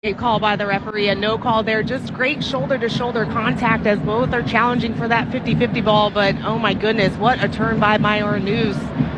A call by the referee, a no call there. Just great shoulder-to-shoulder contact as both are challenging for that 50-50 ball. But oh my goodness, what a turn by Myora News.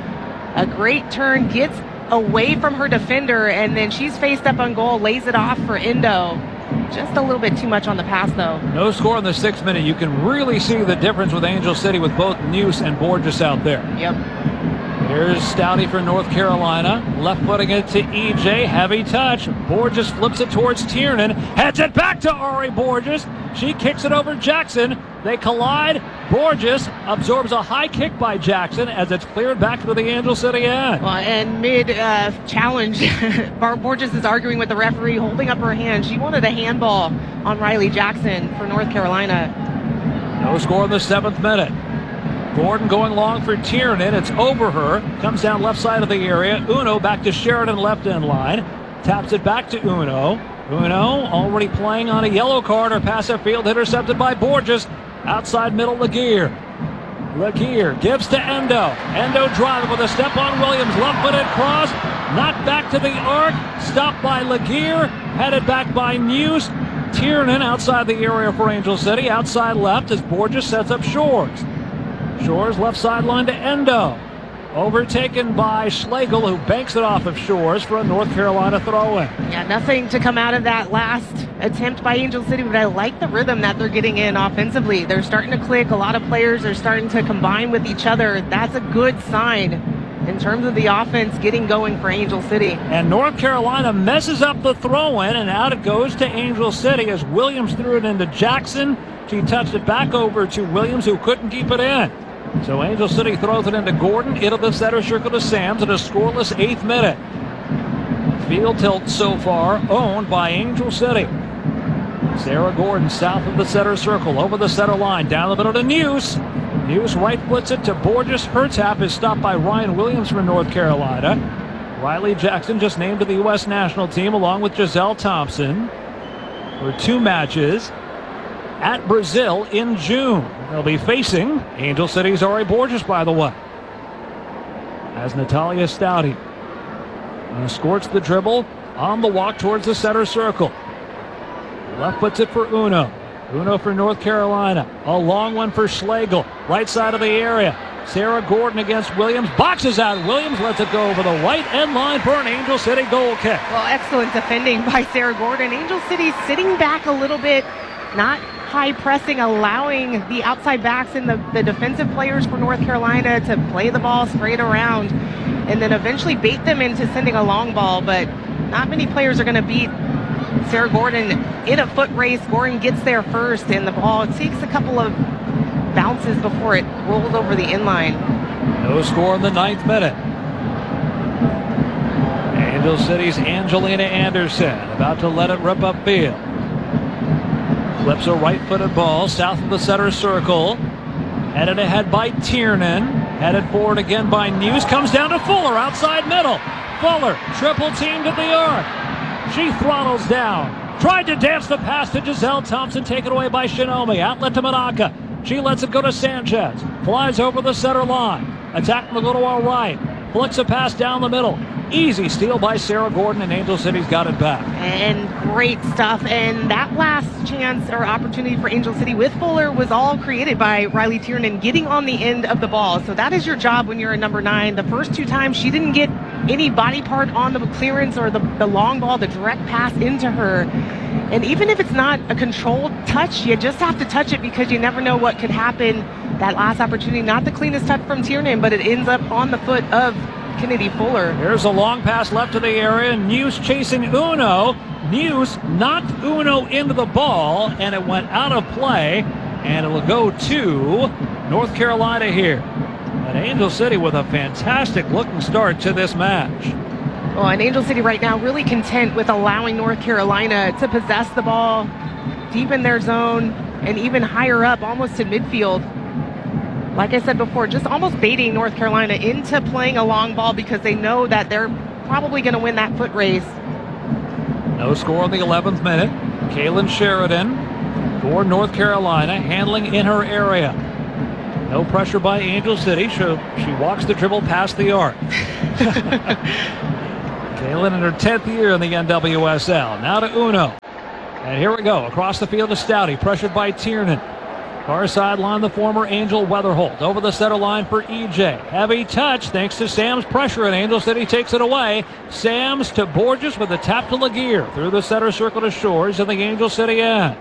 A great turn, gets away from her defender, and then she's faced up on goal, lays it off for Indo. Just a little bit too much on the pass, though. No score in the 6th minute. You can really see the difference with Angel City with both News and Borges out there. Yep. Here's Stouty for North Carolina. Left putting it to EJ. Heavy touch. Borges flips it towards Tiernan. Heads it back to Ari Borges. She kicks it over Jackson. They collide. Borges absorbs a high kick by Jackson as it's cleared back to the Angel City end. Well, and mid-challenge, Borges is arguing with the referee, holding up her hand. She wanted a handball on Riley Jackson for North Carolina. No score in the 7th minute. Gordon going long for Tiernan. It's over her. Comes down left side of the area. Uno back to Sheridan left end line. Taps it back to Uno. Uno already playing on a yellow card. Her pass upfield intercepted by Borges. Outside middle, Laguerre. Laguerre gives to Endo. Endo driving with a step on Williams. Left-footed cross. Knocked back to the arc. Stopped by Laguerre. Headed back by News. Tiernan outside the area for Angel City. Outside left as Borges sets up Shores. Shores left sideline to Endo. Overtaken by Schlegel, who banks it off of Shores for a North Carolina throw-in. Yeah, nothing to come out of that last attempt by Angel City, but I like the rhythm that they're getting in offensively. They're starting to click. A lot of players are starting to combine with each other. That's a good sign in terms of the offense getting going for Angel City. And North Carolina messes up the throw-in, and out it goes to Angel City as Williams threw it into Jackson. She touched it back over to Williams, who couldn't keep it in. So Angel City throws it into Gordon, into the center circle to Sams in a scoreless 8th minute. Field tilt so far owned by Angel City. Sarah Gordon south of the center circle, over the center line, down the middle to News. News right flips it to Borges. Her tap is stopped by Ryan Williams from North Carolina. Riley Jackson just named to the U.S. national team along with Giselle Thompson for 2 matches at Brazil in June. They'll be facing Angel City's Ari Borges, by the way, as Natalia Stouty squirts the dribble on the walk towards the center circle. Left puts it for Uno. Uno for North Carolina. A long one for Schlegel. Right side of the area. Sarah Gordon against Williams. Boxes out. Williams lets it go over the right end line for an Angel City goal kick. Well, excellent defending by Sarah Gordon. Angel City sitting back a little bit, not high pressing, allowing the outside backs and the defensive players for North Carolina to play the ball straight around and then eventually bait them into sending a long ball. But not many players are going to beat Sarah Gordon in a foot race. Gordon gets there first, and the ball takes a couple of bounces before it rolls over the inline. No score in the 9th minute. Angel City's Angelina Anderson about to let it rip upfield. Flips a right-footed ball south of the center circle. Headed ahead by Tiernan. Headed forward again by News. Comes down to Fuller outside middle. Fuller triple teamed at the arc. She throttles down. Tried to dance the pass to Giselle Thompson. Taken away by Shinomi. Outlet to Manaka. She lets it go to Sanchez. Flies over the center line. Attack from the go to our right. Flicks a pass down the middle. Easy steal by Sarah Gordon, and Angel City's got it back. And great stuff. And that last chance or opportunity for Angel City with Fuller was all created by Riley Tiernan getting on the end of the ball. So that is your job when you're a number 9. The first 2 times she didn't get any body part on the clearance or the long ball, the direct pass into her. And even if it's not a controlled touch, you just have to touch it because you never know what could happen. That last opportunity, not the cleanest touch from Tiernan, but it ends up on the foot of Kennedy Fuller. Here's a long pass left to the area. News chasing Uno. News knocked Uno into the ball, and it went out of play, and it will go to North Carolina here. And Angel City with a fantastic looking start to this match. Well, and Angel City right now really content with allowing North Carolina to possess the ball deep in their zone and even higher up, almost to midfield. Like I said before, just almost baiting North Carolina into playing a long ball because they know that they're probably going to win that foot race. No score in the 11th minute. Kaylin Sheridan for North Carolina, handling in her area. No pressure by Angel City. She walks the dribble past the arc. Kaylin in her 10th year in the NWSL. Now to Uno. And here we go. Across the field to Stouty. Pressured by Tiernan. Far sideline, the former Angel Weatherholt. Over the center line for EJ. Heavy touch thanks to Sam's pressure, and Angel City takes it away. Sam's to Borges with a tap to Laguerre. Through the center circle to Shores in the Angel City end.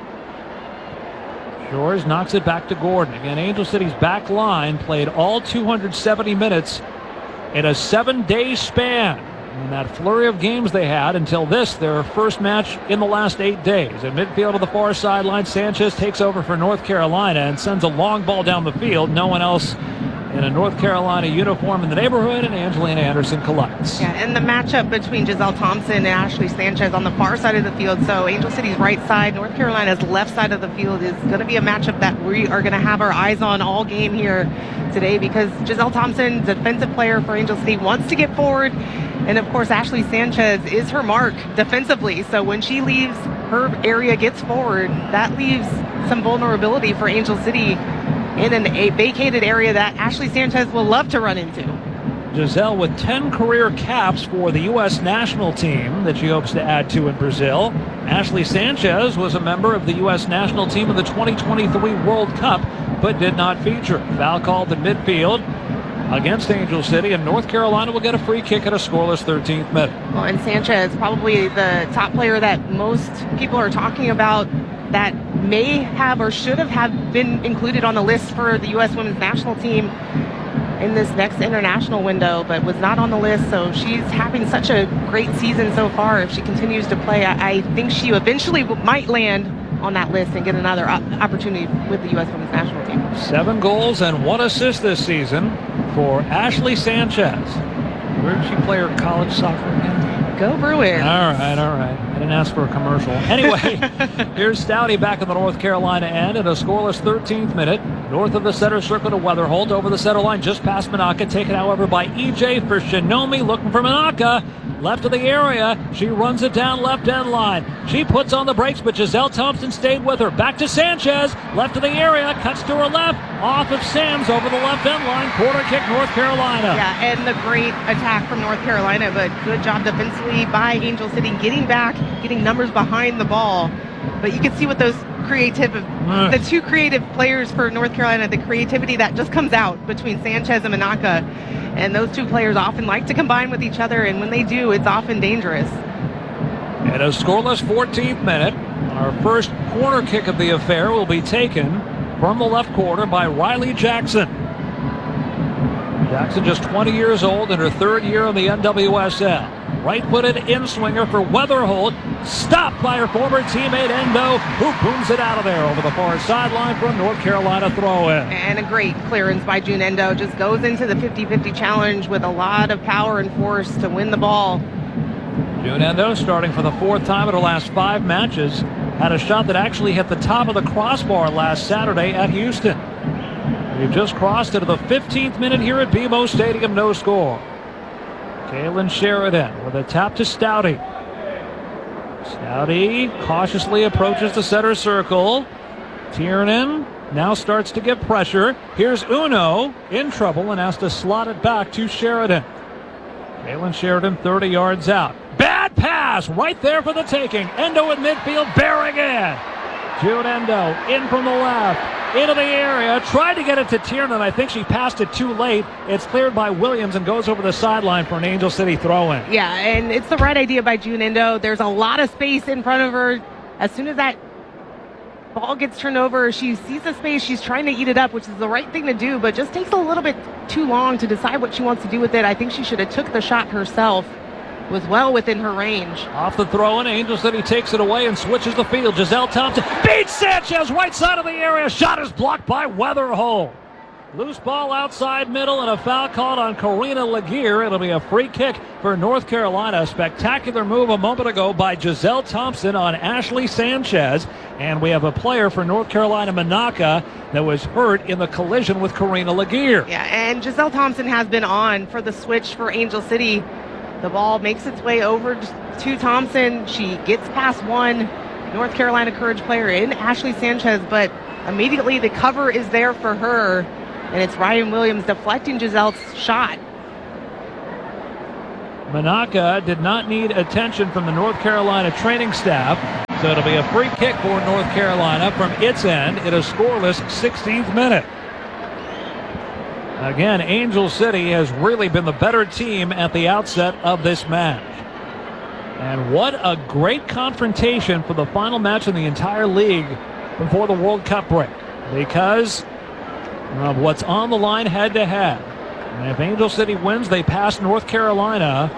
Shores knocks it back to Gordon. Again, Angel City's back line played all 270 minutes in a 7-day span. In that flurry of games they had until this, their first match in the last 8 days. At midfield to the far sideline, Sanchez takes over for North Carolina and sends a long ball down the field. No one else in a North Carolina uniform in the neighborhood, and Angelina Anderson collects. Yeah, and the matchup between Giselle Thompson and Ashley Sanchez on the far side of the field. So Angel City's right side, North Carolina's left side of the field is going to be a matchup that we are going to have our eyes on all game here today, because Giselle Thompson, defensive player for Angel City, wants to get forward. And of course, Ashley Sanchez is her mark defensively. So when she leaves, her area gets forward. That leaves some vulnerability for Angel City in a vacated area that Ashley Sanchez will love to run into. Giselle with 10 career caps for the U.S. national team that she hopes to add to in Brazil. Ashley Sanchez was a member of the U.S. national team in the 2023 World Cup, but did not feature. Foul called in midfield against Angel City, and North Carolina will get a free kick at a scoreless 13th minute. Well, and Sanchez, probably the top player that most people are talking about that may have or should have been included on the list for the U.S. women's national team in this next international window, but was not on the list. So she's having such a great season so far. If she continues to play, I think she eventually might land on that list and get another opportunity with the U.S. women's national team. 7 goals and 1 assist this season for Ashley Sanchez. Where did she play her college soccer again? Go Bruins. All right. I didn't ask for a commercial. Anyway, here's Stouty back in the North Carolina end at a scoreless 13th minute. North of the center circle to Weatherholt. Over the center line, just past Manaka. Taken, however, by EJ for Shinomi. Looking for Manaka. Left of the area. She runs it down left end line. She puts on the brakes, but Giselle Thompson stayed with her. Back to Sanchez. Left of the area. Cuts to her left. Off of Sam's over the left end line. Corner kick, North Carolina. Yeah, and the great attack from North Carolina, but good job defensively by Angel City, getting back, getting numbers behind the ball. But you can see what those the two creative players for North Carolina, the creativity that just comes out between Sanchez and Manaka. And those two players often like to combine with each other, and when they do, it's often dangerous. At a scoreless 14th minute, our first corner kick of the affair will be taken from the left corner by Riley Jackson. Jackson just 20 years old in her 3rd year in the NWSL. Right-footed in-swinger for Weatherholt. Stopped by her former teammate Endo, who booms it out of there over the far sideline for a North Carolina throw-in. And a great clearance by June Endo. Just goes into the 50-50 challenge with a lot of power and force to win the ball. June Endo, starting for the 4th time in her last 5 matches, had a shot that actually hit the top of the crossbar last Saturday at Houston. We've just crossed into the 15th minute here at BMO Stadium, no score. Kaylin Sheridan with a tap to Stouty. Stouty cautiously approaches the center circle. Tiernan now starts to get pressure. Here's Uno in trouble and has to slot it back to Sheridan. Kaylin Sheridan 30 yards out. Bad pass right there for the taking. Endo in midfield, bearing in. June Endo in from the left. Into the area, tried to get it to Tiernan. I think she passed it too late. It's cleared by Williams and goes over the sideline for an Angel City throw-in. Yeah, and it's the right idea by June Endo. There's a lot of space in front of her. As soon as that ball gets turned over, she sees the space. She's trying to eat it up, which is the right thing to do, but just takes a little bit too long to decide what she wants to do with it. I think she should have took the shot herself. Was well within her range. Off the throw-in, Angel City takes it away and switches the field. Giselle Thompson beats Sanchez right side of the area. Shot is blocked by Weatherholt. Loose ball outside middle and a foul called on Karina Laguerre. It'll be a free kick for North Carolina. A spectacular move a moment ago by Giselle Thompson on Ashley Sanchez. And we have a player for North Carolina, Manaka, that was hurt in the collision with Karina Laguerre. Yeah, and Giselle Thompson has been on for the switch for Angel City. The ball makes its way over to Thompson. She gets past one North Carolina Courage player in Ashley Sanchez, but immediately the cover is there for her, and it's Ryan Williams deflecting Giselle's shot. Manaka did not need attention from the North Carolina training staff. So it'll be a free kick for North Carolina from its end in a scoreless 16th minute. Again, Angel City has really been the better team at the outset of this match. And what a great confrontation for the final match in the entire league before the World Cup break, because of what's on the line head-to-head. And if Angel City wins, they pass North Carolina.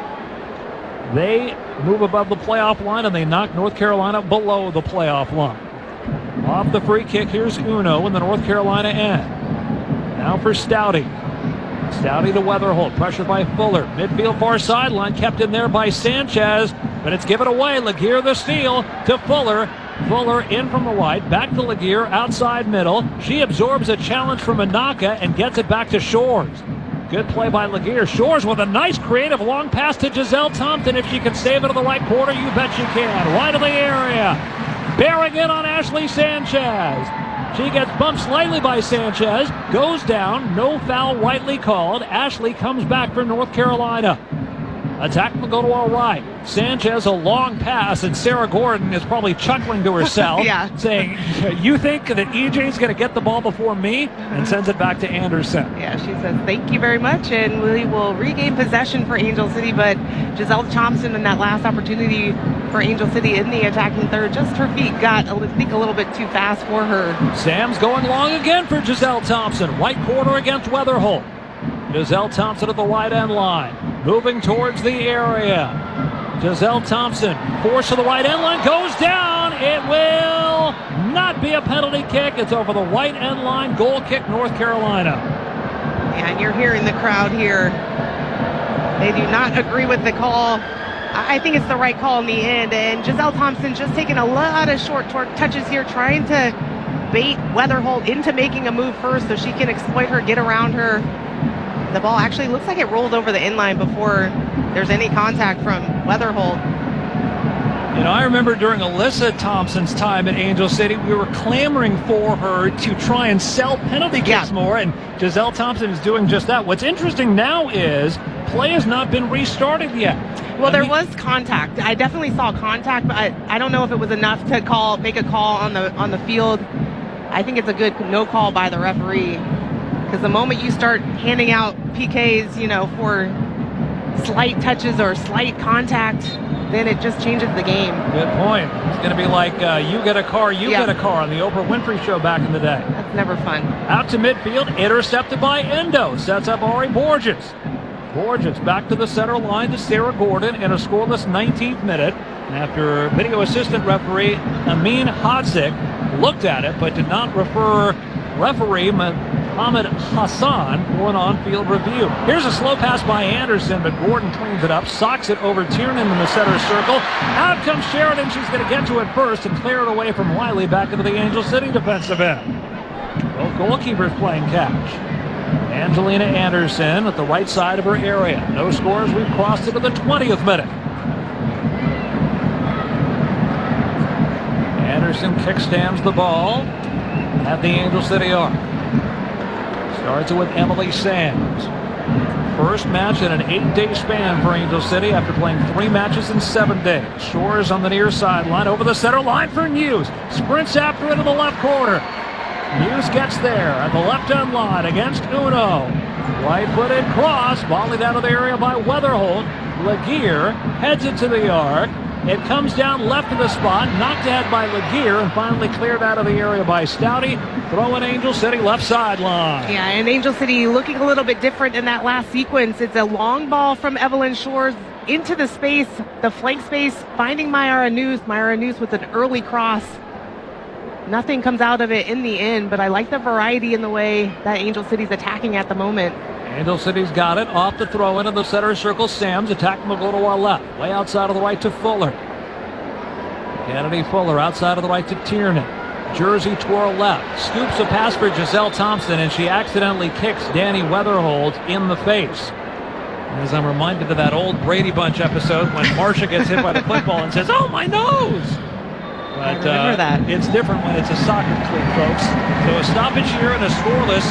They move above the playoff line, and they knock North Carolina below the playoff line. Off the free kick, here's Uno in the North Carolina end. Now for Stouty. Stouty to Weatherholt, pressured by Fuller. Midfield far sideline, kept in there by Sanchez, but it's given away. Laguerre the steal to Fuller. Fuller in from the right, back to Laguerre, outside middle. She absorbs a challenge from Manaka and gets it back to Shores. Good play by Laguerre. Shores with a nice creative long pass to Giselle Thompson. If she can save it to the right corner, you bet she can. Right of the area. Bearing in on Ashley Sanchez. She gets bumped slightly by Sanchez, goes down, no foul rightly called. Ashley comes back for North Carolina. Attack will go to our right. Sanchez, a long pass, and Sarah Gordon is probably chuckling to herself, saying, you think that EJ's going to get the ball before me? And sends it back to Anderson. Yeah, she says, thank you very much, and we will regain possession for Angel City, but Giselle Thompson in that last opportunity for Angel City in the attacking third, just her feet got, I think, a little bit too fast for her. Sam's going long again for Giselle Thompson. Right corner against Weatherholt. Giselle Thompson at the right end line. Moving towards the area. Giselle Thompson, force to the right end line, goes down. It will not be a penalty kick. It's over the right end line. Goal kick, North Carolina. Yeah, and you're hearing the crowd here. They do not agree with the call. I think it's the right call in the end. And Giselle Thompson just taking a lot of short touches here, trying to bait Weatherholt into making a move first so she can exploit her, get around her. The ball actually looks like it rolled over the inline before there's any contact from Weatherholt. You know, I remember during Alyssa Thompson's time at Angel City, we were clamoring for her to try and sell penalty kicks more, and Giselle Thompson is doing just that. What's interesting now is play has not been restarted yet. Well, there was contact. I definitely saw contact, but I don't know if it was enough to make a call on the field. I think it's a good no call by the referee. Because the moment you start handing out PKs, for slight touches or slight contact, then it just changes the game. Good point. It's going to be like you get a car, get a car on the Oprah Winfrey Show back in the day. That's never fun. Out to midfield, intercepted by Endo. Sets up Ari Borges. Borges back to the center line to Sarah Gordon in a scoreless 19th minute. After video assistant referee Amin Hadzik looked at it but did not refer referee Mohamed Hassan for an on-field review. Here's a slow pass by Anderson, but Gordon cleans it up, socks it over Tiernan in the center circle. Out comes Sheridan. She's going to get to it first and clear it away from Wiley back into the Angel City defensive end. Both goalkeepers playing catch. Angelina Anderson at the right side of her area. No scores. We've crossed into the 20th minute. Anderson kickstands the ball at the Angel City arc. Starts it with Emily Sands. First match in an 8-day span for Angel City after playing 3 matches in 7 days. Shores on the near sideline, over the center line for News. Sprints after it in the left corner. News gets there at the left end line against Uno. Right-footed cross, volleyed out of the area by Weatherholt. Laguerre heads it to the arc. It comes down left of the spot, knocked ahead by Laguerre, and finally cleared out of the area by Stouty. Throwing Angel City left sideline. Yeah, and Angel City looking a little bit different in that last sequence. It's a long ball from Evelyn Shores into the space, the flank space, finding Myra News. Myra News with an early cross. Nothing comes out of it in the end, but I like the variety in the way that Angel City's attacking at the moment. Angel City's got it off the throw into the center circle. Sam's attacking will go to our left. Way outside of the right to Fuller. Kennedy Fuller outside of the right to Tiernan. Jersey to our left. Scoops a pass for Giselle Thompson, and she accidentally kicks Danny Weatherholt in the face. As I'm reminded of that old Brady Bunch episode when Marcia gets hit by the football and says, "Oh, my nose!" But I remember that. It's different when it's a soccer cleat, folks. So a stoppage here and a scoreless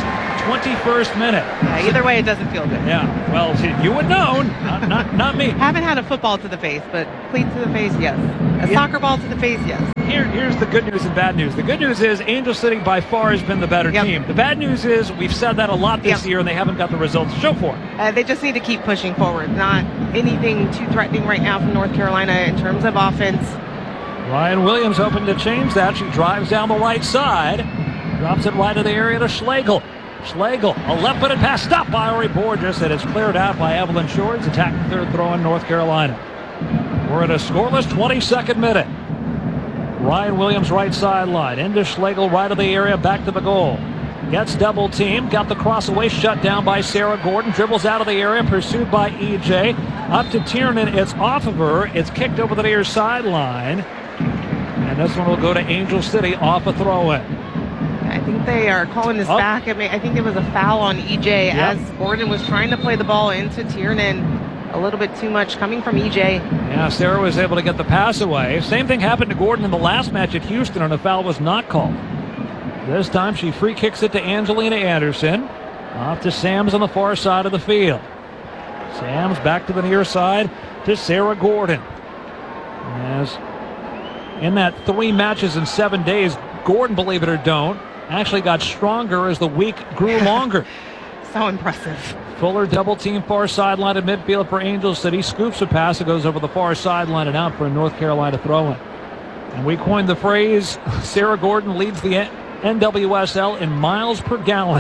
21st minute. Yeah, either way, it doesn't feel good. Yeah, well, you would know, not me. Haven't had a football to the face, but cleat to the face, yes. A soccer ball to the face, yes. Here's the good news and bad news. The good news is Angel City by far has been the better team. The bad news is we've said that a lot this year, and they haven't got the results to show for it. They just need to keep pushing forward. Not anything too threatening right now from North Carolina in terms of offense. Ryan Williams hoping to change that. She drives down the right side. Drops it right to the area to Schlegel. Schlegel, a left-footed pass stopped by Ori Borges, and it's cleared out by Evelyn Shorts, attacking third throw in North Carolina. We're at a scoreless 22nd minute. Ryan Williams right sideline, into Schlegel right of the area, back to the goal. Gets double team, got the cross away, shut down by Sarah Gordon, dribbles out of the area, pursued by EJ. Up to Tiernan, it's off of her, it's kicked over the near sideline. And this one will go to Angel City off a throw-in. I think they are calling this back. I think there was a foul on EJ as Gordon was trying to play the ball into Tiernan. A little bit too much coming from EJ. Yeah, Sarah was able to get the pass away. Same thing happened to Gordon in the last match at Houston, and a foul was not called. This time she free kicks it to Angelina Anderson. Off to Sams on the far side of the field. Sams back to the near side to Sarah Gordon. As in that 3 matches in 7 days, Gordon, believe it or don't, actually got stronger as the week grew longer. So impressive. Fuller double team far sideline at midfield for Angel City. Scoops a pass that goes over the far sideline and out for a North Carolina throw-in. And we coined the phrase, Sarah Gordon leads the NWSL in miles per gallon.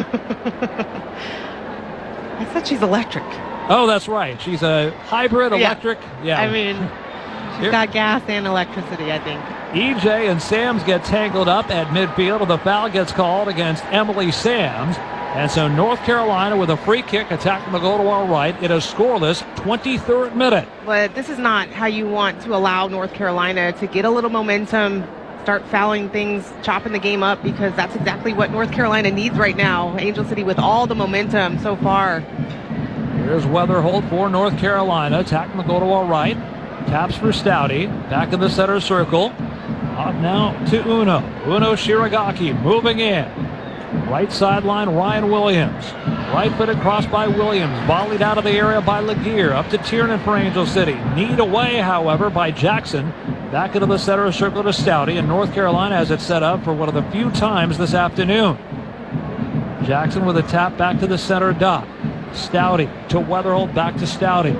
I thought she's electric. Oh, that's right. She's a hybrid electric. Yeah. I mean, she's got gas and electricity, I think. EJ and Sams get tangled up at midfield, and the foul gets called against Emily Sams. And so North Carolina with a free kick attacking the goal to our right in a scoreless 23rd minute. But this is not how you want to allow North Carolina to get a little momentum, start fouling things, chopping the game up, because that's exactly what North Carolina needs right now. Angel City with all the momentum so far. Here's Weatherholt for North Carolina, attacking the goal to our right. Taps for Stouty, back in the center circle. Off now to Uno. Uno Shiragaki moving in. Right sideline, Ryan Williams. Right-footed cross by Williams. Volleyed out of the area by Laguerre. Up to Tiernan for Angel City. Need away, however, by Jackson. Back into the center circle to Stouty. And North Carolina has it set up for one of the few times this afternoon. Jackson with a tap back to the center dot. Stouty to Weatherholt, back to Stouty.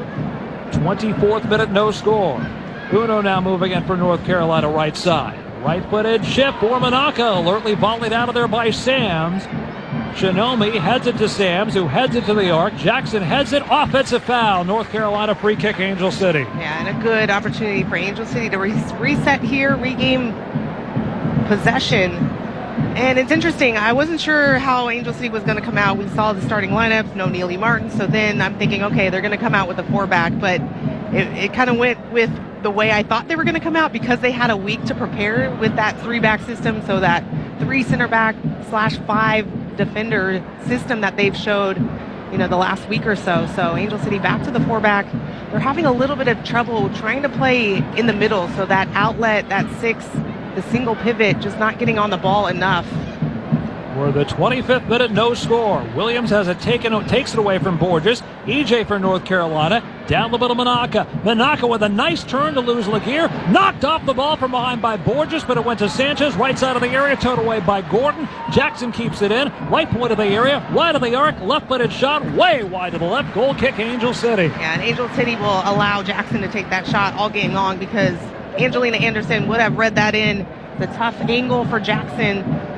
24th minute, no score. Uno now moving in for North Carolina right side. Right-footed shift for Manaka, alertly volleyed out of there by Sams. Shinomi heads it to Sams, who heads it to the arc. Jackson heads it, offensive foul. North Carolina free kick, Angel City. Yeah, and a good opportunity for Angel City to reset here, regain possession. And it's interesting, I wasn't sure how Angel City was going to come out. We saw the starting lineups, no Neely Martin, so then I'm thinking, okay, they're going to come out with a 4-back, but it kind of went with the way I thought they were going to come out because they had a week to prepare with that 3-back system, so that 3 center back / 5 defender system that they've showed, the last week or so. So Angel City back to the 4-back. They're having a little bit of trouble trying to play in the middle, so that outlet, that 6, the single pivot, just not getting on the ball enough. For the 25th minute, no score. Williams has it takes it away from Borges. EJ for North Carolina. Down the middle, Manaka. Manaka with a nice turn to lose Laguerre. Knocked off the ball from behind by Borges, but it went to Sanchez. Right side of the area, towed away by Gordon. Jackson keeps it in. Right point of the area. Wide of the arc. Left-footed shot. Way wide to the left. Goal kick, Angel City. Yeah, and Angel City will allow Jackson to take that shot all game long because Angelina Anderson would have read that in. The tough angle for Jackson.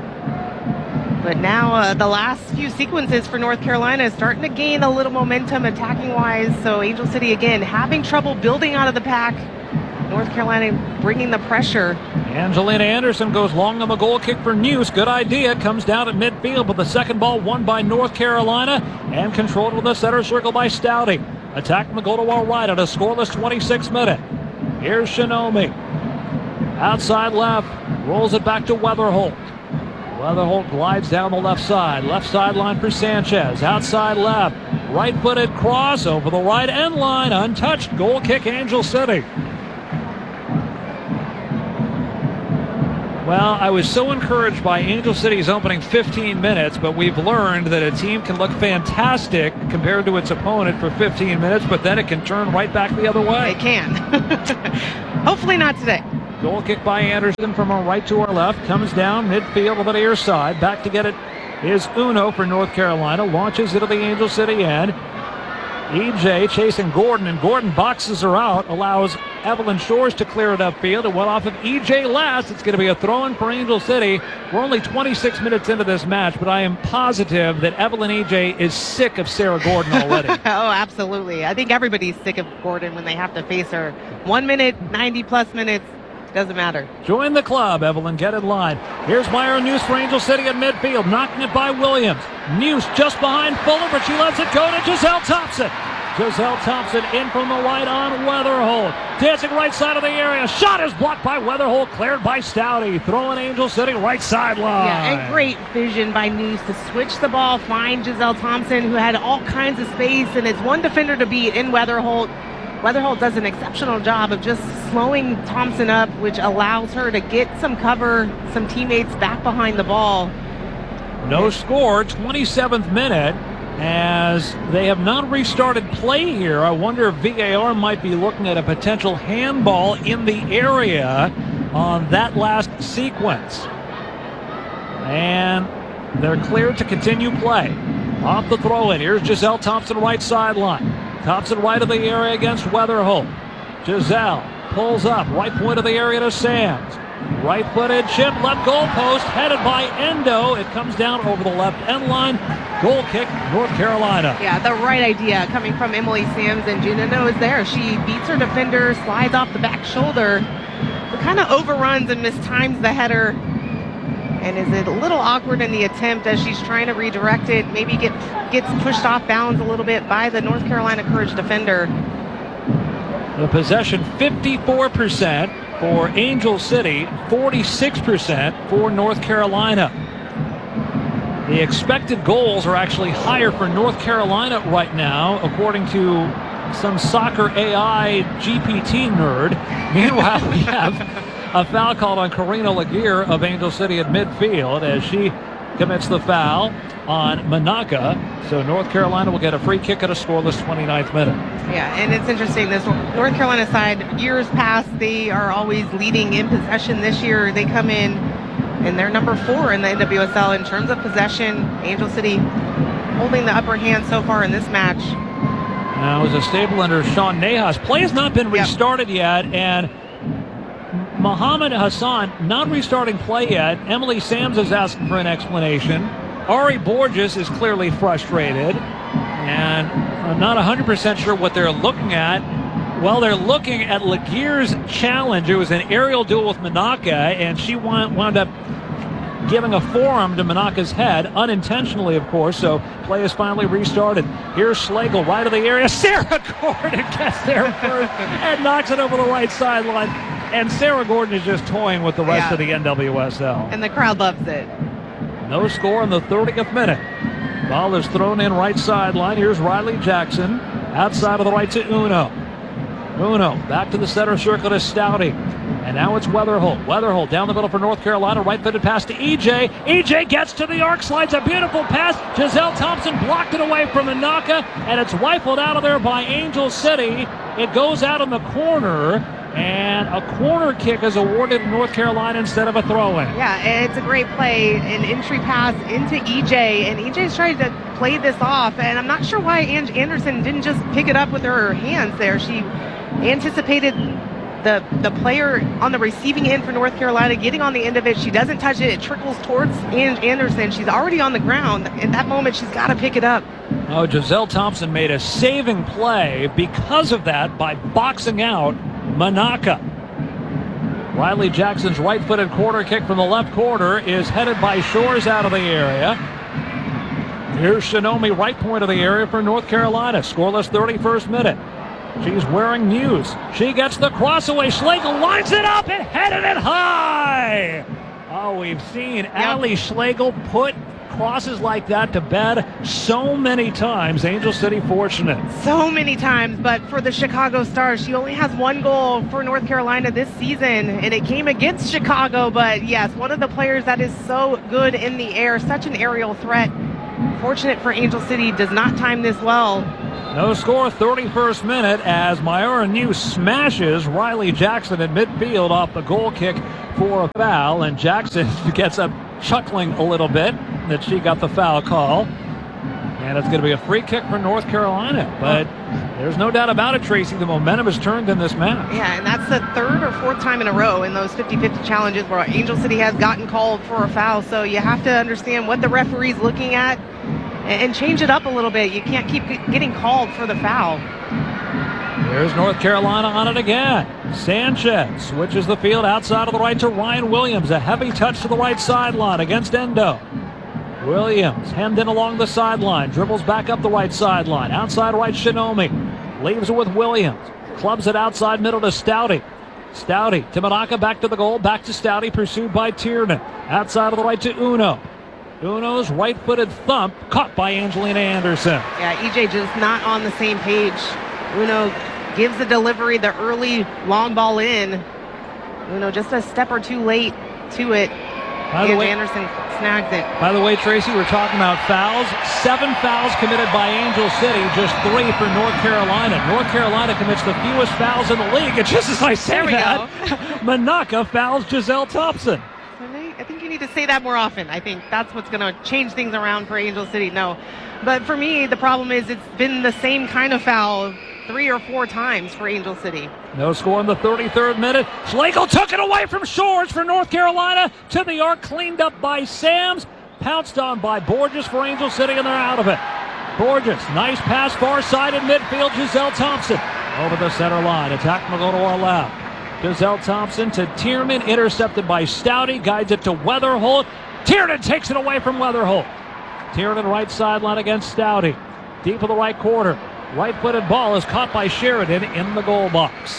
But now the last few sequences for North Carolina is starting to gain a little momentum attacking-wise. So Angel City, again, having trouble building out of the pack. North Carolina bringing the pressure. Angelina Anderson goes long on the goal kick for News. Good idea. Comes down at midfield, but the second ball won by North Carolina and controlled with the center circle by Stouty. Attacking the goal to our right at a scoreless 26th minute. Here's Shinomi. Outside left. Rolls it back to Weatherholt. Weatherholt glides down the left side. Left sideline for Sanchez. Outside left. Right-footed cross over the right end line. Untouched. Goal kick, Angel City. Well, I was so encouraged by Angel City's opening 15 minutes, but we've learned that a team can look fantastic compared to its opponent for 15 minutes, but then it can turn right back the other way. It can. Hopefully not today. Goal kick by Anderson from our right to our left. Comes down midfield of the near side. Back to get it is Uno for North Carolina. Launches into the Angel City end. EJ chasing Gordon, and Gordon boxes her out. Allows Evelyn Shores to clear it upfield. It went off of EJ last. It's going to be a throw-in for Angel City. We're only 26 minutes into this match, but I am positive that Evelyn EJ is sick of Sarah Gordon already. Oh, absolutely. I think everybody's sick of Gordon when they have to face her. 1 minute, 90-plus minutes. Doesn't matter. Join the club, Evelyn. Get in line. Here's Myra Neuse for Angel City at midfield. Knocking it by Williams. Neuse just behind Fuller, but she lets it go to Giselle Thompson. Giselle Thompson in from the right on Weatherholt. Dancing right side of the area. Shot is blocked by Weatherholt. Cleared by Stouty. Throwing Angel City right sideline. Yeah, and great vision by Neuse to switch the ball, find Giselle Thompson, who had all kinds of space, and is one defender to beat in Weatherholt. Weatherholt does an exceptional job of just slowing Thompson up, which allows her to get some cover, some teammates back behind the ball. No score, 27th minute, as they have not restarted play here. I wonder if VAR might be looking at a potential handball in the area on that last sequence. And they're cleared to continue play. Off the throw-in, here's Giselle Thompson, right sideline. Thompson right of the area against Weatherholt. Giselle pulls up, right point of the area to Sands. Right-footed chip, left goal post, headed by Endo. It comes down over the left end line. Goal kick, North Carolina. Yeah, the right idea coming from Emily Sams, and Juno is there. She beats her defender, slides off the back shoulder, but kind of overruns and mistimes the header. And is a little awkward in the attempt as she's trying to redirect it. Maybe gets pushed off balance a little bit by the North Carolina Courage defender. The possession 54% for Angel City, 46% for North Carolina. The expected goals are actually higher for North Carolina right now, according to some soccer AI GPT nerd. Meanwhile, we have a foul called on Karina Laguerre of Angel City at midfield as she commits the foul on Manaka. So North Carolina will get a free kick at a scoreless 29th minute. Yeah, and it's interesting. This North Carolina side, years past, they are always leading in possession. This year, they come in and they're number 4 in the NWSL in terms of possession. Angel City holding the upper hand so far in this match. Now, as a stable under Sean Nahas, play has not been restarted yet, and Mohammed Hassan not restarting play yet. Emily Sams is asking for an explanation. Ari Borges is clearly frustrated, and I'm not 100% sure what they're looking at. Well, they're looking at Laguerre's challenge. It was an aerial duel with Manaka, and she wound up giving a forearm to Manaka's head, unintentionally, of course, so play is finally restarted. Here's Schlegel, right of the area. Sarah Gordon gets there first and knocks it over the right sideline. And Sarah Gordon is just toying with the rest of the NWSL. And the crowd loves it. No score in the 30th minute. Ball is thrown in right sideline. Here's Riley Jackson. Outside of the right to Uno. Uno back to the center circle to Stouty. And now it's Weatherholt. Weatherholt down the middle for North Carolina. Right-footed pass to EJ. EJ gets to the arc, slides a beautiful pass. Giselle Thompson blocked it away from Manaka, and it's rifled out of there by Angel City. It goes out in the corner, and a corner kick is awarded to North Carolina instead of a throw-in. Yeah, and it's a great play, an entry pass into EJ, and EJ's trying to play this off, and I'm not sure why Ange Anderson didn't just pick it up with her hands there. She anticipated the player on the receiving end for North Carolina getting on the end of it. She doesn't touch it. It trickles towards Anderson. She's already on the ground. In that moment, she's got to pick it up. Oh, Giselle Thompson made a saving play because of that by boxing out Manaka. Riley Jackson's right-footed corner kick from the left corner is headed by Shores out of the area. Here's Shinomi, right point of the area for North Carolina. Scoreless 31st minute. She's wearing Neuse. She gets the cross away. Schlegel lines it up and headed it high. Oh, we've seen Allie Schlegel put crosses like that to bed so many times. Angel City fortunate. So many times, but for the Chicago Stars, she only has one goal for North Carolina this season, and it came against Chicago. But yes, one of the players that is so good in the air, such an aerial threat. Fortunate for Angel City, does not time this well. No score, 31st minute, as Myra New smashes Riley Jackson at midfield off the goal kick for a foul, and Jackson gets up chuckling a little bit that she got the foul call. And it's going to be a free kick for North Carolina, but there's no doubt about it, Tracy. The momentum has turned in this match. Yeah, and that's the third or fourth time in a row in those 50-50 challenges where Angel City has gotten called for a foul. So you have to understand what the referee's looking at and change it up a little bit. You can't keep getting called for the foul. Here's North Carolina on it again. Sanchez switches the field outside of the right to Ryan Williams. A heavy touch to the right sideline against Endo. Williams hemmed in along the sideline, dribbles back up the right sideline. Outside right, Shinomi leaves it with Williams. Clubs it outside middle to Stouty. Stouty to Manaka, back to the goal, back to Stouty, pursued by Tiernan. Outside of the right to Uno. Uno's right-footed thump caught by Angelina Anderson. Yeah, EJ just not on the same page. Uno gives the delivery, the early long ball in. Uno just a step or two late to it. Anderson snags it. By the way, Tracy, we're talking about fouls. 7 fouls committed by Angel City, just 3 for North Carolina. North Carolina commits the fewest fouls in the league. And just as I say that, Manaka fouls Giselle Thompson. I think you need to say that more often. I think that's what's going to change things around for Angel City. No. But for me, the problem is it's been the same kind of foul 3 or 4 times for Angel City. No score in the 33rd minute. Schlegel took it away from Shores for North Carolina. To the arc, cleaned up by Sams. Pounced on by Borges for Angel City, and they're out of it. Borges, nice pass far side in midfield. Giselle Thompson over the center line. Attack will go to our left. Giselle Thompson to Tiernan, intercepted by Stouty. Guides it to Weatherholt. Tiernan takes it away from Weatherholt. Tiernan right sideline against Stouty. Deep in the right corner. Right-footed ball is caught by Sheridan in the goal box.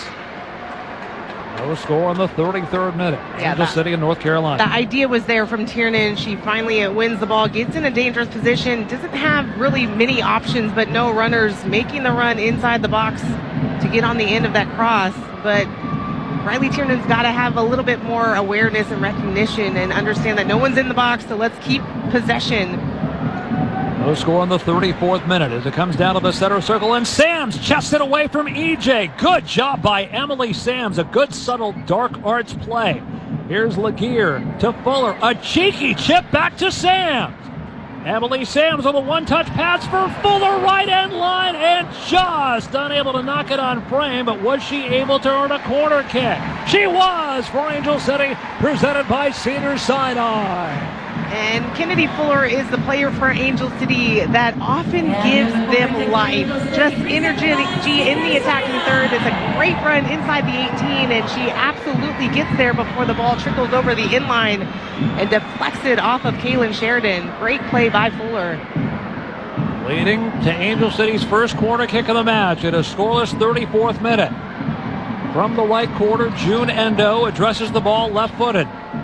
No score in the 33rd minute. Angel City in North Carolina. The idea was there from Tiernan. She finally wins the ball, gets in a dangerous position, doesn't have really many options, but no runners making the run inside the box to get on the end of that cross. But Riley Tiernan's got to have a little bit more awareness and recognition and understand that no one's in the box, so let's keep possession. No score in the 34th minute as it comes down to the center circle, and Sams chests it away from EJ. Good job by Emily Sams. A good, subtle, dark arts play. Here's Laguerre to Fuller. A cheeky chip back to Sams. Emily Sams on a one-touch pass for Fuller, right end line, and just unable to knock it on frame, but was she able to earn a corner kick? She was for Angel City, presented by Cedars-Sinai. And Kennedy Fuller is the player for Angel City that often gives them life. Just energy in the attacking third. It's a great run inside the 18, and she absolutely gets there before the ball trickles over the inline and deflects it off of Kaylin Sheridan. Great play by Fuller. Leading to Angel City's first corner kick of the match at a scoreless 34th minute. From the right corner, June Endo addresses the ball left-footed.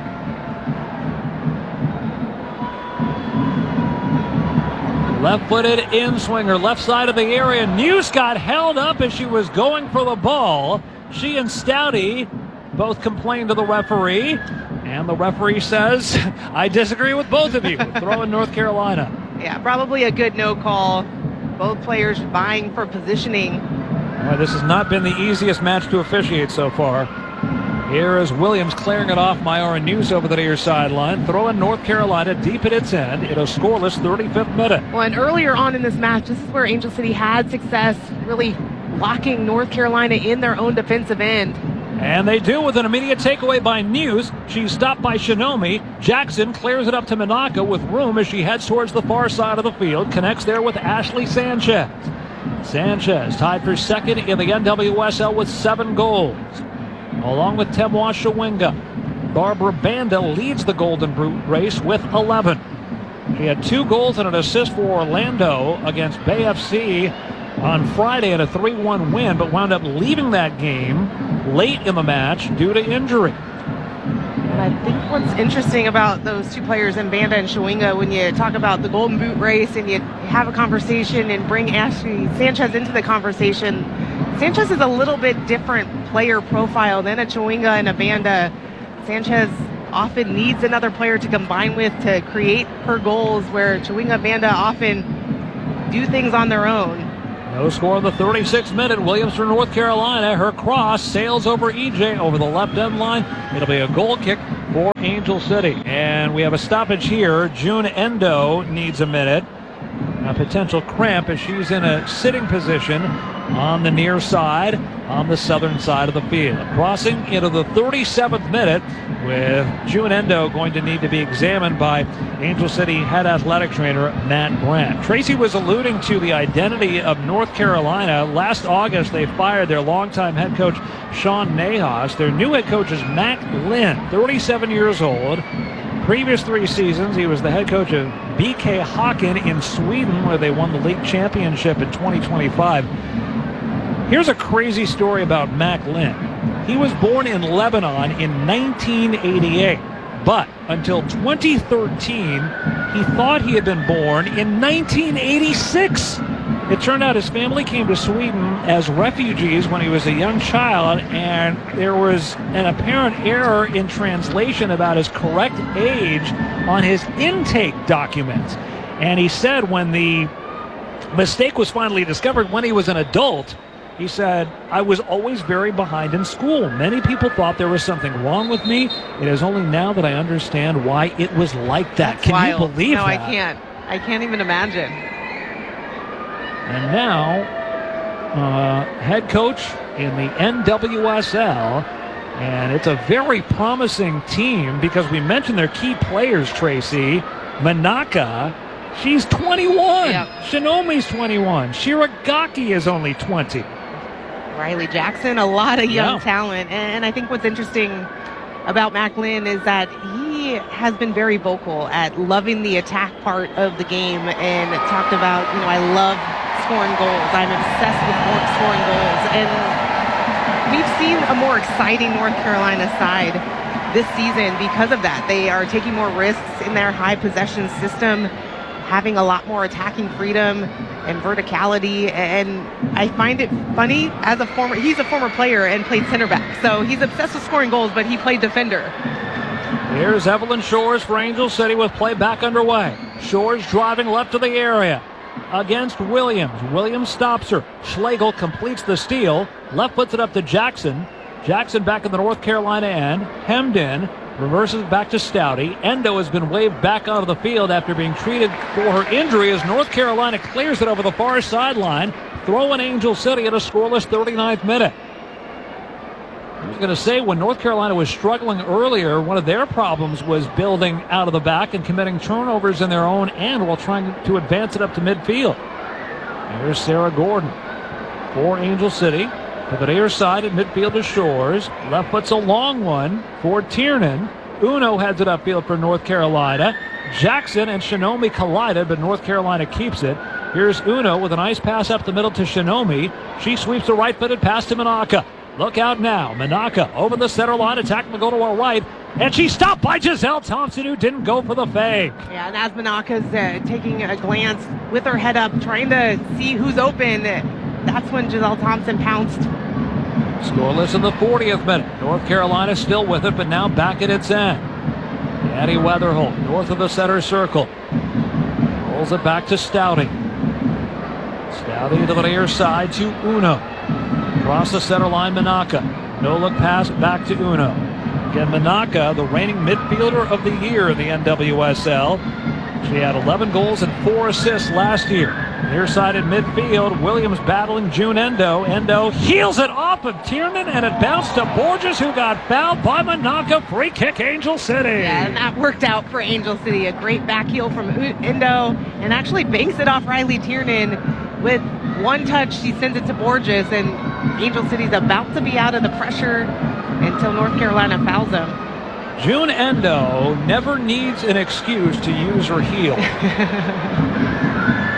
Left-footed in-swinger, left side of the area. News got held up as she was going for the ball. She and Stouty both complained to the referee, and the referee says, I disagree with both of you. Throw in North Carolina. Yeah, probably a good no call. Both players vying for positioning. Well, this has not been the easiest match to officiate so far. Here is Williams clearing it off Myra News over the near sideline. Throwing North Carolina deep at its end in a scoreless 35th minute. Well, and earlier on in this match, this is where Angel City had success really locking North Carolina in their own defensive end. And they do with an immediate takeaway by News. She's stopped by Shinomi. Jackson clears it up to Manaka with room as she heads towards the far side of the field. Connects there with Ashley Sanchez. Sanchez tied for second in the NWSL with 7 goals. Along with Temwa Shawinga. Barbara Banda leads the Golden Boot race with 11. She had 2 goals and an assist for Orlando against Bay FC on Friday in a 3-1 win, but wound up leaving that game late in the match due to injury. I think what's interesting about those two players, Mbanda and Chawinga, when you talk about the Golden Boot race and you have a conversation and bring Ashley Sanchez into the conversation, Sanchez is a little bit different player profile than a Chawinga and a Mbanda. Sanchez often needs another player to combine with to create her goals, where Chawinga and Mbanda often do things on their own. No score in the 36th minute. Williams for North Carolina. Her cross sails over EJ over the left end line. It'll be a goal kick for Angel City. And we have a stoppage here. June Endo needs a minute. A potential cramp as she's in a sitting position on the near side, on the southern side of the field. Crossing into the 37th minute, with June Endo going to need to be examined by Angel City head athletic trainer Matt Brandt. Tracy was alluding to the identity of North Carolina. Last August, they fired their longtime head coach Sean Nahas. Their new head coach is Mac Lynn, 37 years old. Previous 3 seasons, he was the head coach of BK Häcken in Sweden, where they won the league championship in 2025. Here's a crazy story about Mac Lynn. He was born in Lebanon in 1988, but until 2013, he thought he had been born in 1986. It turned out his family came to Sweden as refugees when he was a young child, and there was an apparent error in translation about his correct age on his intake documents. And he said when the mistake was finally discovered when he was an adult, he said, "I was always very behind in school. Many people thought there was something wrong with me. It is only now that I understand why it was like that." That's Can wild. you believe no, that? I can't. I can't even imagine. And now, head coach in the NWSL, and it's a very promising team because we mentioned their key players, Tracy. Manaka, she's 21. Yep. Shinomi's 21. Shiragaki is only 20. Riley Jackson, a lot of young Yeah. talent. And I think what's interesting about Mac Lynn is that he has been very vocal at loving the attack part of the game and talked about, I love scoring goals. I'm obsessed with scoring goals. And we've seen a more exciting North Carolina side this season because of that. They are taking more risks in their high possession system, having a lot more attacking freedom and verticality. And I find it funny, he's a former player and played center back. So he's obsessed with scoring goals, but he played defender. Here's Evelyn Shores for Angel City with play back underway. Shores driving left to the area against Williams. Williams stops her. Schlegel completes the steal. Left puts it up to Jackson. Jackson back in the North Carolina end. Hemmed in. Reverses back to Stouty. Endo has been waved back onto the field after being treated for her injury as North Carolina clears it over the far sideline. Throwing Angel City at a scoreless 39th minute. I was going to say, when North Carolina was struggling earlier, one of their problems was building out of the back and committing turnovers in their own end while trying to advance it up to midfield. Here's Sarah Gordon for Angel City. To the near side at midfield to Shores. Left puts a long one for Tiernan. Uno heads it upfield for North Carolina. Jackson and Shinomi collided, but North Carolina keeps it. Here's Uno with a nice pass up the middle to Shinomi. She sweeps the right-footed pass to Manaka. Look out now. Manaka over the center line. Attack will go to her right. And she's stopped by Giselle Thompson, who didn't go for the fake. Yeah, and as Manaka's taking a glance with her head up, trying to see who's open, that's when Giselle Thompson pounced. Scoreless in the 40th minute. North Carolina still with it, but now back at its end. Addie Weatherholt, north of the center circle. Rolls it back to Stouty. Stouty to the near side to Uno. Across the center line, Manaka. No look pass back to Uno. Again, Manaka, the reigning midfielder of the year in the NWSL. She had 11 goals and 4 assists last year. Near side at midfield, Williams battling June Endo. Endo heels it off of Tiernan, and it bounced to Borges, who got fouled by Manaka. Free kick, Angel City. Yeah, and that worked out for Angel City. A great back heel from Endo, and actually banks it off Riley Tiernan. With one touch, she sends it to Borges, and Angel City's about to be out of the pressure until North Carolina fouls them. June Endo never needs an excuse to use her heel.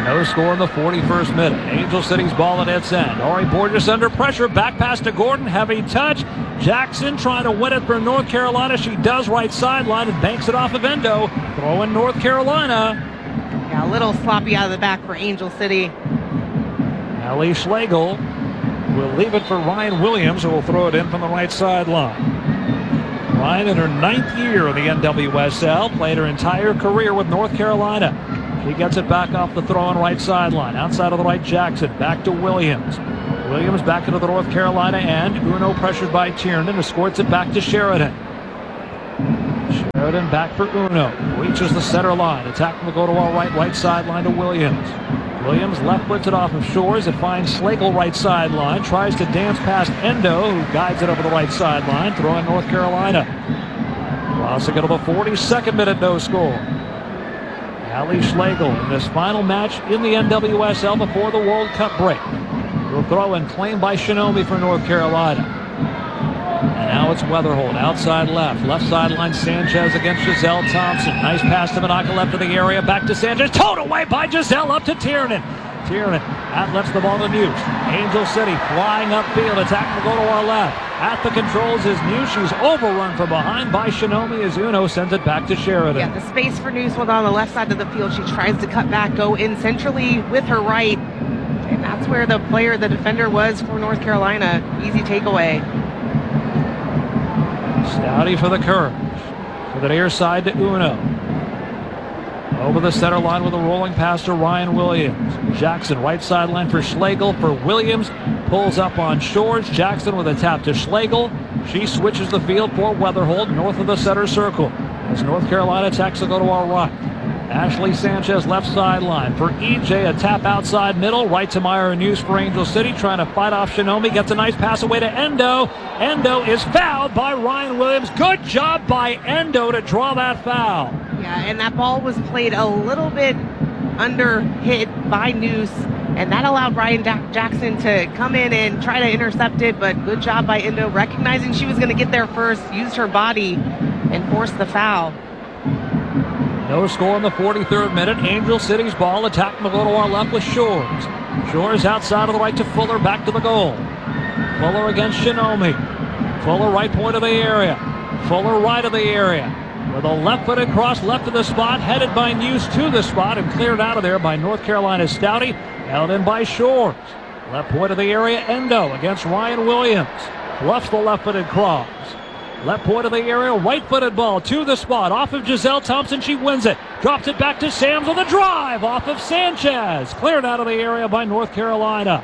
No score in the 41st minute. Angel City's ball at its end. Ari Borges under pressure. Back pass to Gordon. Heavy touch. Jackson trying to win it for North Carolina. She does right sideline and banks it off of Endo. Throw in North Carolina. Yeah, a little sloppy out of the back for Angel City. Allie Schlegel will leave it for Ryan Williams, who will throw it in from the right sideline. Ryan in her 9th year in the NWSL. Played her entire career with North Carolina. She gets it back off the throw-in right sideline. Outside of the right, Jackson. Back to Williams. Williams back into the North Carolina end. Uno pressured by Tiernan. Escorts it back to Sheridan. Sheridan back for Uno. Reaches the center line. Attack will go to our right sideline to Williams. Williams left puts it off of Shores. It finds Schlegel right sideline. Tries to dance past Endo, who guides it over the right sideline. Throwing North Carolina. Crossing it to the 42nd minute, no score. Allie Schlegel in this final match in the NWSL before the World Cup break. Will throw in, claimed by Shinomi for North Carolina. And now it's Weatherholt, outside left. Left sideline, Sanchez against Giselle Thompson. Nice pass to Monaco, left of the area, back to Sanchez. Towed away by Giselle, up to Tiernan. Tiernan outlets the ball to News. Angel City flying upfield. Attack will go to our left. At the controls is News. She's overrun from behind by Shinomi as Uno sends it back to Sheridan. Yeah, the space for News was on the left side of the field. She tries to cut back, go in centrally with her right. And that's where the defender was for North Carolina. Easy takeaway. Stouty for the Courage. To the near side to Uno. Over the center line with a rolling pass to Ryan Williams. Jackson right sideline for Schlegel for Williams. Pulls up on Shores. Jackson with a tap to Schlegel. She switches the field for Weatherholt north of the center circle. As North Carolina attacks to go to our right. Ashley Sanchez left sideline for EJ. A tap outside middle. Right to Myra News for Angel City. Trying to fight off Shinomi. Gets a nice pass away to Endo. Endo is fouled by Ryan Williams. Good job by Endo to draw that foul. Yeah, and that ball was played a little bit under hit by News. And that allowed Ryan Jackson to come in and try to intercept it. But good job by Endo, recognizing she was going to get there first. Used her body and forced the foul. No score in the 43rd minute. Angel City's ball. Attack will go to our left with Shores. Shores outside of the right to Fuller. Back to the goal. Fuller against Shinomi. Fuller right point of the area. Fuller right of the area. With a left-footed cross left of the spot. Headed by News to the spot and cleared out of there by North Carolina's Stouty. Held in by Shores. Left point of the area. Endo against Ryan Williams. Bluffs the left-footed cross. Left point of the area, right-footed ball to the spot. Off of Giselle Thompson, she wins it. Drops it back to Sams on the drive. Off of Sanchez. Cleared out of the area by North Carolina.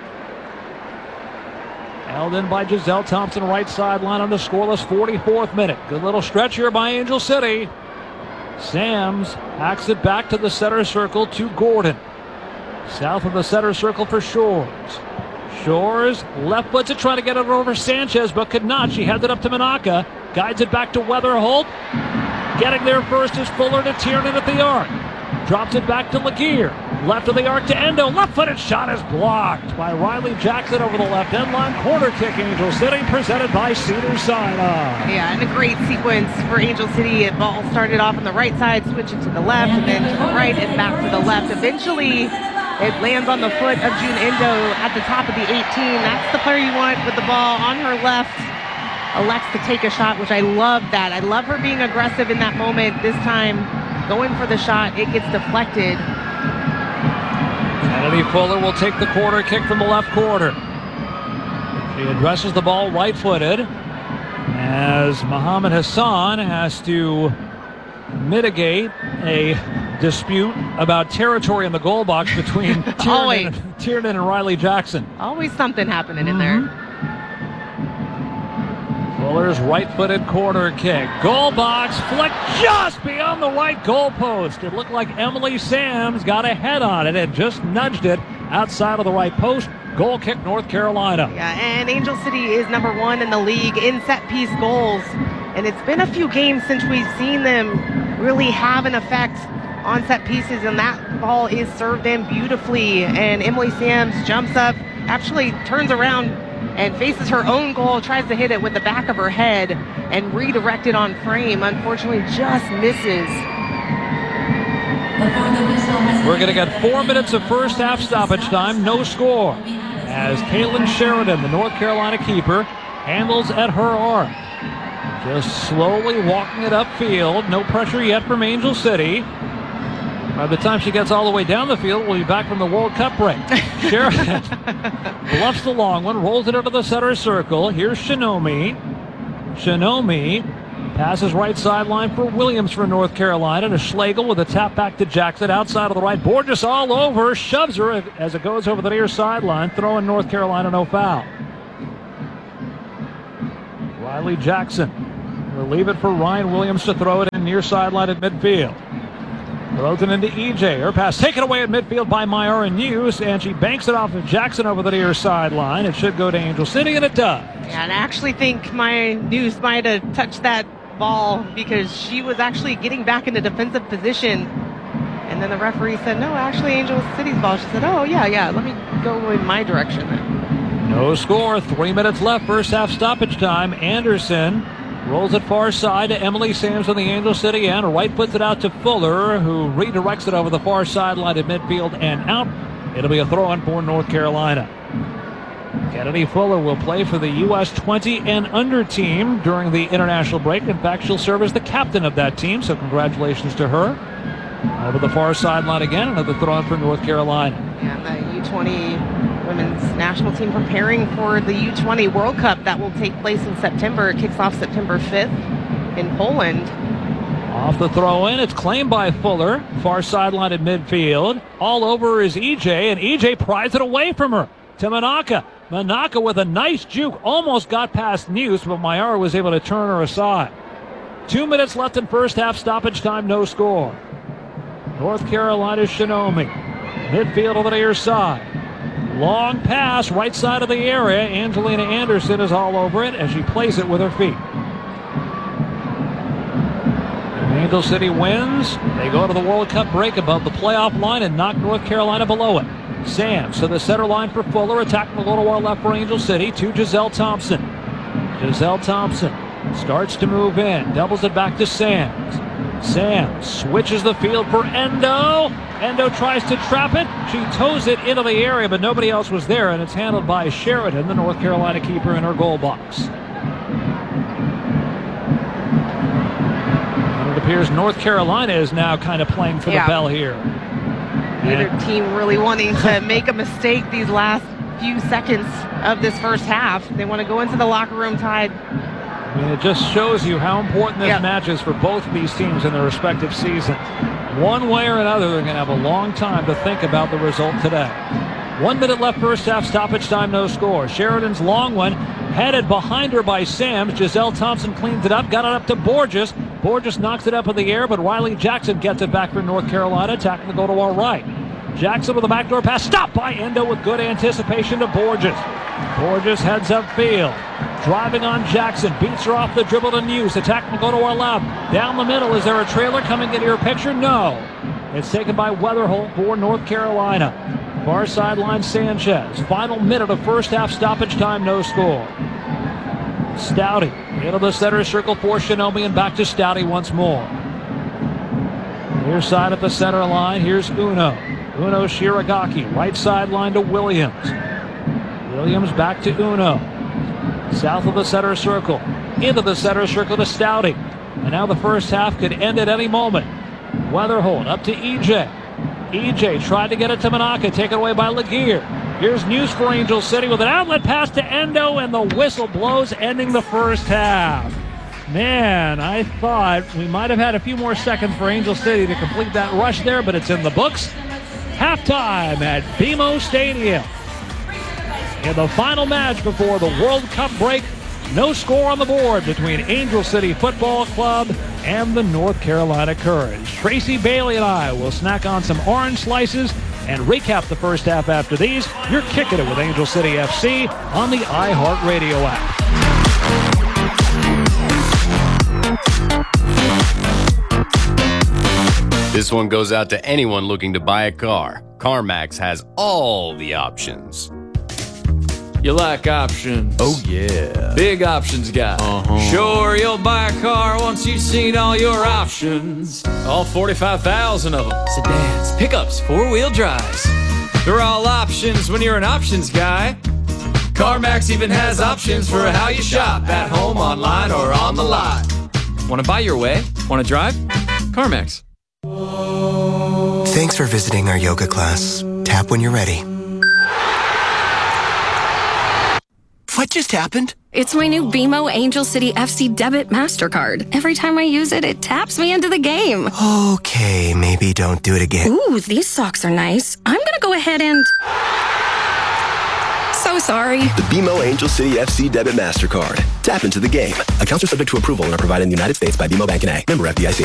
Held in by Giselle Thompson, right sideline on the scoreless 44th minute. Good little stretch here by Angel City. Sams hacks it back to the center circle to Gordon. South of the center circle for Shores. Shores left puts it, trying to get it over Sanchez, but could not. She headed up to Monaco. Guides it back to Weatherholt. Getting there first is Fuller to Tiernan at the arc. Drops it back to Laguerre. Left of the arc to Endo. Left-footed shot is blocked by Riley Jackson over the left end line. Corner kick, Angel City, presented by Cedars-Sinai. Yeah, and a great sequence for Angel City. The ball started off on the right side, switching to the left, and then to the right and back to the left. Eventually, it lands on the foot of June Endo at the top of the 18. That's the player you want with the ball on her left. Elects to take a shot, which I love that. I love her being aggressive in that moment. This time, going for the shot, it gets deflected. Kennedy Fuller will take the corner kick from the left corner. She addresses the ball right-footed as Mohammed Hassan has to mitigate a dispute about territory in the goal box between Tiernan and Riley Jackson. Always something happening in there. Fuller's right-footed corner kick. Goal box flick just beyond the right goal post. It looked like Emily Sams got a head on it and just nudged it outside of the right post. Goal kick, North Carolina. Yeah, and Angel City is number 1 in the league in set-piece goals. And it's been a few games since we've seen them really have an effect on set pieces, and that ball is served in beautifully. And Emily Sams jumps up, actually turns around and faces her own goal, tries to hit it with the back of her head and redirect it on frame. Unfortunately, just misses. We're going to get 4 minutes of first half stoppage time, no score, as Caitlin Sheridan, the North Carolina keeper, handles at her arm. Just slowly walking it upfield. No pressure yet from Angel City. By the time she gets all the way down the field, we'll be back from the World Cup break. Sheridan bluffs the long one, rolls it into the center circle. Here's Shinomi. Shinomi passes right sideline for Williams for North Carolina to Schlegel with a tap back to Jackson. Outside of the right, Borges all over, shoves her as it goes over the near sideline, throwing North Carolina no foul. Riley Jackson will leave it for Ryan Williams to throw it in near sideline at midfield. Throws it into EJ. Her pass taken away at midfield by Myara News, and she banks it off of Jackson over the near sideline. It should go to Angel City, and it does. Yeah, and I actually think my News might have touched that ball because she was actually getting back into defensive position. And then the referee said, no, actually Angel City's ball. She said, oh, yeah, let me go in my direction then. No score. 3 minutes left. First half stoppage time. Anderson rolls it far side to Emily Sams on the Angel City end. Right puts it out to Fuller, who redirects it over the far sideline at midfield and out. It'll be a throw-in for North Carolina. Kennedy Fuller will play for the U.S. 20 and under team during the international break. In fact, she'll serve as the captain of that team, so congratulations to her. Over the far sideline again, another throw-in for North Carolina. And the U20 women's national team preparing for the U20 World Cup that will take place in September. It kicks off September 5th in Poland. Off the throw-in, it's claimed by Fuller. Far sideline at midfield. All over is EJ, and EJ prides it away from her to Manaka. Manaka with a nice juke, almost got past News, but Myara was able to turn her aside. 2 minutes left in first half stoppage time, no score. North Carolina's Shinomi. Midfield on the near side. Long pass, right side of the area. Angelina Anderson is all over it as she plays it with her feet. And Angel City wins. They go to the World Cup break above the playoff line and knock North Carolina below it. Sams to the center line for Fuller. Attacking the little wall left for Angel City to Giselle Thompson. Giselle Thompson starts to move in. Doubles it back to Sams. Sams switches the field for Endo. Endo tries to trap it. She toes it into the area, but nobody else was there, and it's handled by Sheridan, the North Carolina keeper, in her goal box. And it appears North Carolina is now kind of playing for the bell here. Neither team really wanting to make a mistake these last few seconds of this first half. They want to go into the locker room tied. I mean, it just shows you how important this match is for both of these teams in their respective seasons. One way or another, they're going to have a long time to think about the result today. 1 minute left first half stoppage time, no score. Sheridan's long one headed behind her by Sams. Giselle Thompson cleans it up, got it up to Borges. Borges knocks it up in the air, but Riley Jackson gets it back for North Carolina, attacking the goal to our right. Jackson with a backdoor pass, stopped by Endo with good anticipation to Borges. Borges heads upfield, driving on Jackson, beats her off the dribble to News, attacking the goal to our left. Down the middle, is there a trailer coming into your picture? No. It's taken by Weatherholt for North Carolina. Far sideline Sanchez. Final minute of first half stoppage time, no score. Stouty into the center circle for Shinomi and back to Stouty once more. Near side at the center line, here's Uno. Uno Shiragaki, right sideline to Williams. Williams back to Uno. South of the center circle. Into the center circle to Stouty. And now the first half could end at any moment. Weatherholt up to EJ. EJ tried to get it to Manaka, taken away by Laguerre. Here's News for Angel City with an outlet pass to Endo, and the whistle blows, ending the first half. Man, I thought we might have had a few more seconds for Angel City to complete that rush there, but it's in the books. Halftime at BMO Stadium. In the final match before the World Cup break, no score on the board between Angel City Football Club and the North Carolina Courage. Tracy Bailey and I will snack on some orange slices and recap the first half after these. You're kicking it with Angel City FC on the iHeartRadio app. This one goes out to anyone looking to buy a car. CarMax has all the options. You like options. Oh, yeah. Big options guy. Sure, you'll buy a car once you've seen all your options. All 45,000 of them. Sedans, pickups, four-wheel drives. They're all options when you're an options guy. CarMax even has options for how you shop, at home, online, or on the lot. Want to buy your way? Want to drive? CarMax. Thanks for visiting our yoga class. Tap when you're ready. What just happened? It's my new BMO Angel City FC Debit MasterCard. Every time I use it, it taps me into the game. Okay, maybe don't do it again. Ooh, these socks are nice. I'm gonna go ahead and... So sorry. The BMO Angel City FC Debit MasterCard. Tap into the game. Accounts are subject to approval and are provided in the United States by BMO Bank N.A. Member FDIC.